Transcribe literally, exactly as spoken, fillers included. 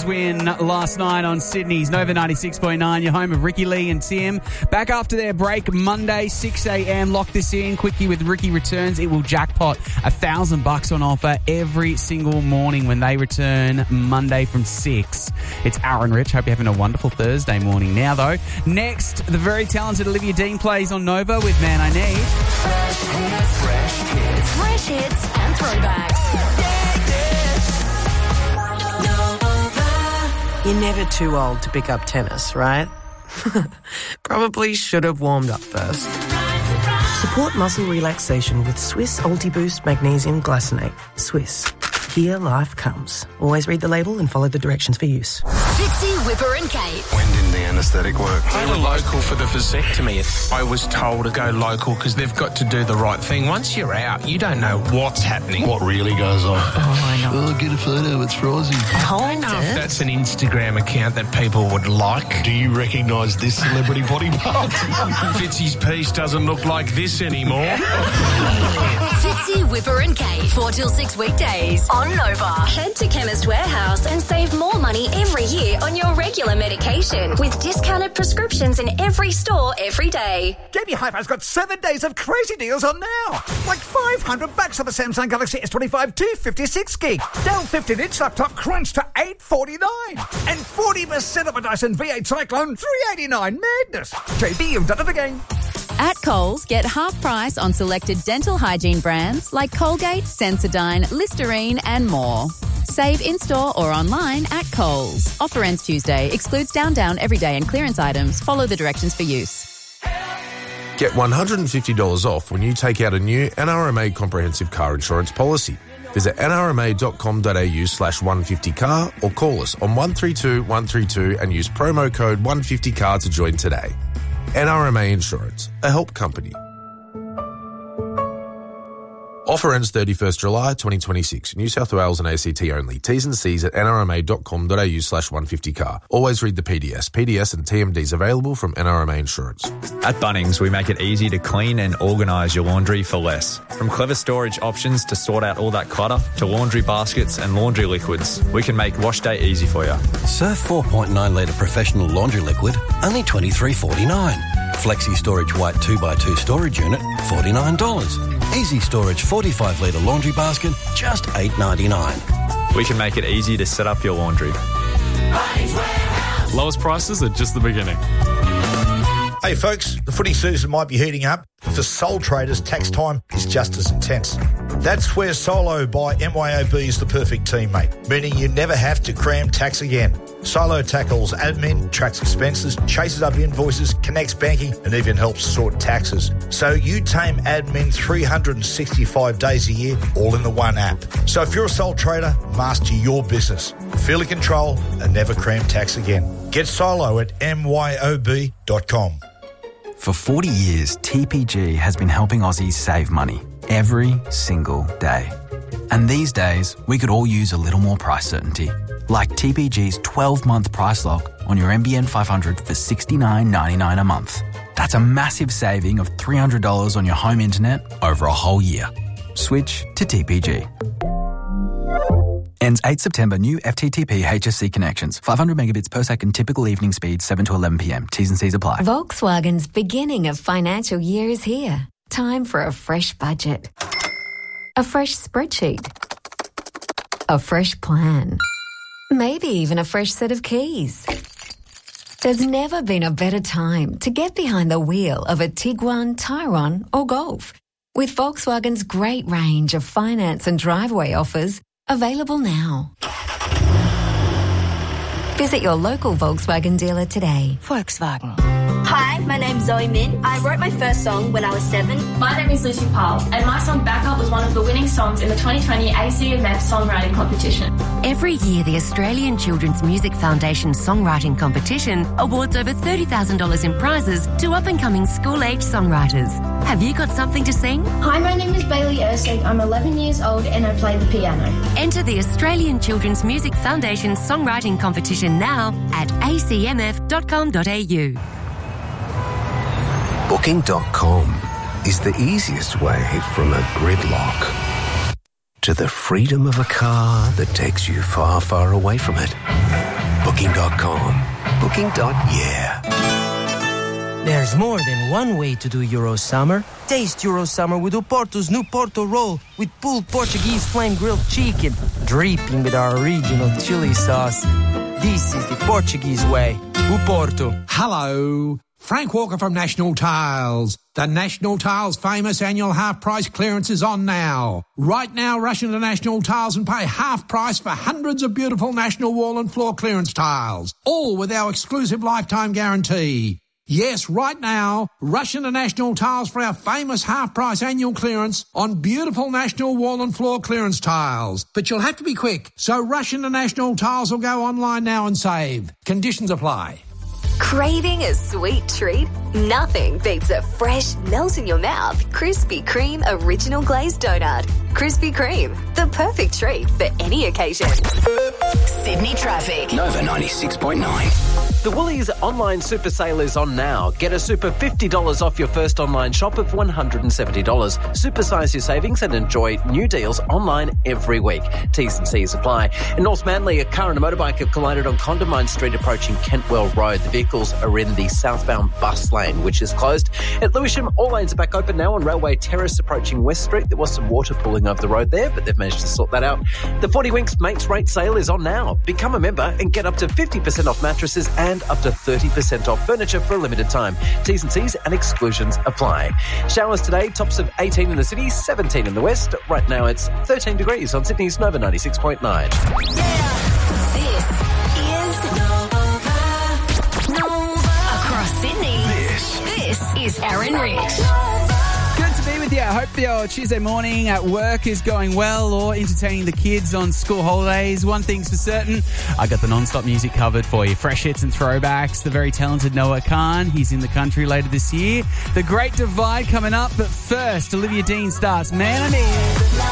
win last night on Sydney's Nova ninety-six point nine, your home of Ricky Lee and Tim. Back after their break Monday, six a.m. Lock this in. Quickie with Ricky returns. It will jackpot a thousand bucks on offer every single morning when they return Monday from six. It's Aaron Rich. Hope you're having a wonderful Thursday morning. Now, though, next, the very talented Olivia Dean plays on Nova with Man I Need. Fresh hits, fresh hits, fresh hits and throwbacks. Yeah, yeah. You're never too old to pick up tennis, right? Probably should have warmed up first. Support muscle relaxation with Swiss Ultiboost Magnesium Glycinate. Swiss. Here life comes. Always read the label and follow the directions for use. Fitzy, Whipper and Kate. When did the anaesthetic work? I had a local for the vasectomy. I was told to go local because they've got to do the right thing. Once you're out, you don't know what's happening. What really goes on? Oh, I know. Oh, get a photo, it's Frosty. I don't know if that's an Instagram account that people would like. Do you recognise this celebrity body part? Fitzy's piece doesn't look like this anymore. Fitzy, Whipper and Kate. four till six weekdays on Nova. Head to Chemist Warehouse and save more money every year on your regular medication with discounted prescriptions in every store every day. J B Hi-Fi's got seven days of crazy deals on now. Like five hundred bucks on the Samsung Galaxy S twenty-five two fifty-six gig. Dell fifteen inch laptop crunched to eight forty-nine. And forty percent of a Dyson V eight Cyclone three eighty-nine. Madness. J B, you've done it again. At Coles, get half price on selected dental hygiene brands like Colgate, Sensodyne, Listerine and more. Save in-store or online at Coles. Offer ends Tuesday. Excludes down, down, everyday and clearance items. Follow the directions for use. Get one hundred fifty dollars off when you take out a new N R M A comprehensive car insurance policy. Visit nrma.com.au slash 150car or call us on one three two one three two and use promo code one fifty car to join today. N R M A Insurance, a help company. Offer ends thirty-first July twenty twenty-six. New South Wales and A C T only. T's and C's at nrma.com.au slash 150car. Always read the P D S. P D S and T M Ds available from N R M A Insurance. At Bunnings, we make it easy to clean and organise your laundry for less. From clever storage options to sort out all that clutter, to laundry baskets and laundry liquids, we can make wash day easy for you. Surf four point nine litre professional laundry liquid, only twenty-three forty-nine. Flexi Storage White two by two storage unit, forty-nine dollars. Easy Storage forty-five litre laundry basket, just eight ninety-nine. We can make it easy to set up your laundry. Lowest prices are just the beginning. Hey folks, the footy season might be heating up, but for sole traders, tax time is just as intense. That's where Solo by M Y O B is the perfect teammate, meaning you never have to cram tax again. Solo tackles admin, tracks expenses, chases up invoices, connects banking, and even helps sort taxes. So you tame admin three hundred sixty-five days a year, all in the one app. So if you're a sole trader, master your business. Feel in control and never cram tax again. Get Solo at M Y O B dot com. For forty years, T P G has been helping Aussies save money every single day. And these days, we could all use a little more price certainty. Like T P G's twelve-month price lock on your N B N five hundred for sixty-nine ninety-nine a month. That's a massive saving of three hundred dollars on your home internet over a whole year. Switch to T P G. Ends eighth September. New F T T P H S C connections. five hundred megabits per second typical evening speed, seven to eleven p.m. T's and C's apply. Volkswagen's beginning of financial year is here. Time for a fresh budget. A fresh spreadsheet. A fresh plan. Maybe even a fresh set of keys. There's never been a better time to get behind the wheel of a Tiguan, Tyrone or Golf. With Volkswagen's great range of finance and driveway offers available now. Visit your local Volkswagen dealer today. Volkswagen. Hi, my name's Zoe Min. I wrote my first song when I was seven. My name is Lucy Powell, and my song Back Up was one of the winning songs in the twenty twenty A C M F Songwriting Competition. Every year, the Australian Children's Music Foundation Songwriting Competition awards over thirty thousand dollars in prizes to up-and-coming school-age songwriters. Have you got something to sing? Hi, my name is Bailey Ersig. I'm eleven years old and I play the piano. Enter the Australian Children's Music Foundation Songwriting Competition now at a c m f dot com dot a u. Booking dot com is the easiest way from a gridlock to the freedom of a car that takes you far, far away from it. Booking dot com. Booking. Yeah. There's more than one way to do Eurosummer. Taste Eurosummer with Oporto's new Porto roll with pulled Portuguese flame grilled chicken, dripping with our original chili sauce. This is the Portuguese way. Oporto. Hello. Frank Walker from National Tiles. The National Tiles famous annual half-price clearance is on now. Right now, rush into National Tiles and pay half price for hundreds of beautiful National wall and floor clearance tiles, all with our exclusive lifetime guarantee. Yes, right now, rush into National Tiles for our famous half-price annual clearance on beautiful National wall and floor clearance tiles. But you'll have to be quick, so rush into National Tiles or go online now and save. Conditions apply. Craving a sweet treat? Nothing beats a fresh, melt-in-your-mouth Krispy Kreme original glazed donut. Krispy Kreme, the perfect treat for any occasion. Sydney traffic. Nova ninety-six point nine. The Woolies online super sale is on now. Get a super fifty dollars off your first online shop of one hundred seventy dollars. Supersize your savings and enjoy new deals online every week. T's and C's apply. In North Manly, a car and a motorbike have collided on Condamine Street approaching Kentwell Road. The vehicles are in the southbound bus lane, which is closed. At Lewisham, all lanes are back open now on Railway Terrace approaching West Street. There was some water pooling over the road there, but they've managed to sort that out. The forty Winks Mates Rate sale is on now. Become a member and get up to fifty percent off mattresses and up to thirty percent off furniture for a limited time. T's and C's and exclusions apply. Showers today, tops of eighteen in the city, seventeen in the west. Right now it's thirteen degrees on Sydney's Nova ninety-six point nine. This is Nova. Nova. Across Sydney. This. This is Aaron Rich. Good to be with you. I hope your Tuesday morning at work is going well or entertaining the kids on school holidays. One thing's for certain, I got the non-stop music covered for you. Fresh hits and throwbacks. The very talented Noah Khan. He's in the country later this year. The Great Divide coming up. But first, Olivia Dean starts Man I Need.